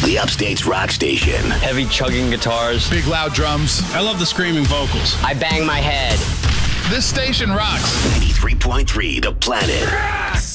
The Upstate's rock station. Heavy chugging guitars. Big loud drums. I love the screaming vocals. I bang my head. This station rocks. 93.3 The Planet.